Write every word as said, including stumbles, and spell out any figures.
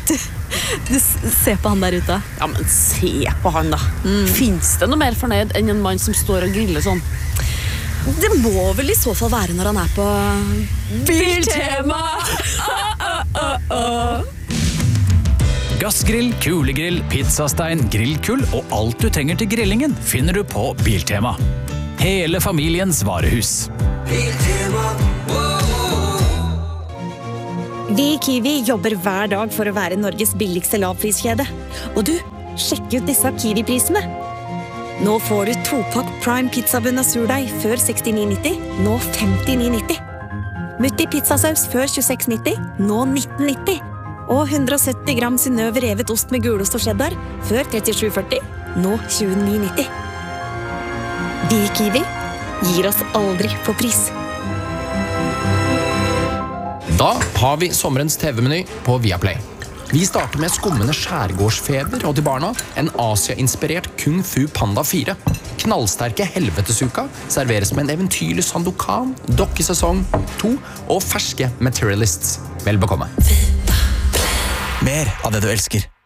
Du, du ser på han der ute. Ja, men se på han da. Mm. Finns det noe mer fornøyd enn en mann som står og griller sånn? Det må vel i så fall være når han er på Biltema! Gassgrill, kulegrill, pizzastein, grillkull og alt du trenger til grillingen finner du på Biltema. Hele familiens varehus. Biltema. Vi i Kiwi jobber hver dag for å være Norges billigste lavpriskjede. Og du, sjekk ut disse Kiwi-prisene. Nå får du topakk Prime pizzabunn og surdeig før sekstini nitti, nå femtini nitti. Mutti pizzasaus før tjueseks nitti, nå nitten nitti. Og hundre og sytti gram Synnøve revet ost med gulost og cheddar før trettisju førti, nå tjueni nitti. Vi i Kiwi gir oss aldri på pris. Da har vi sommerens T V-meny på Viaplay. Vi starter med skummende skjærgårdsfeber og til barna en Asia-inspirert Kung Fu Panda fire. Knallsterke helvetesuka serveres med en eventyrlig Sandokan, dokkesesong to og ferske Materialists. Vel bekomme. Mer av det du elsker.